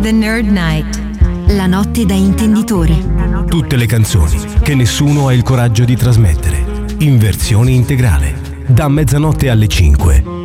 The Nerd Night. La notte da intenditori. Tutte le canzoni che nessuno ha il coraggio di trasmettere, in versione integrale, da mezzanotte alle 5,